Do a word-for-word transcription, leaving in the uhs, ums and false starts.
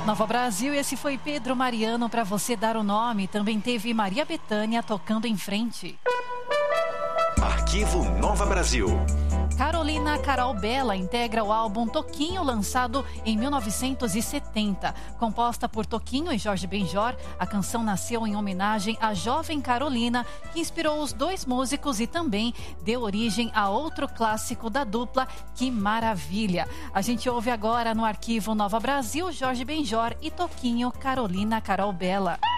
Nova Brasil, esse foi Pedro Mariano, para você dar o nome. Também teve Maria Bethânia, Tocando em Frente. Arquivo Nova Brasil. Carolina Carol Bela integra o álbum Toquinho, lançado em mil novecentos e setenta. Composta por Toquinho e Jorge Benjor, a canção nasceu em homenagem à jovem Carolina, que inspirou os dois músicos e também deu origem a outro clássico da dupla, Que Maravilha. A gente ouve agora no Arquivo Nova Brasil, Jorge Benjor e Toquinho, Carolina Carol Bela.